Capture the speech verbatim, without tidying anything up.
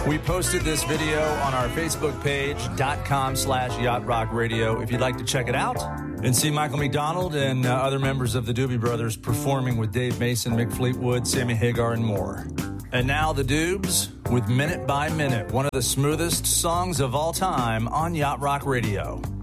We posted this video on our Facebook page, dot com slash Yacht Rock Radio, if you'd like to check it out and see Michael McDonald and uh, other members of the Doobie Brothers performing with Dave Mason, Mick Fleetwood, Sammy Hagar, and more. And now the Doobs with Minute by Minute, one of the smoothest songs of all time on Yacht Rock Radio.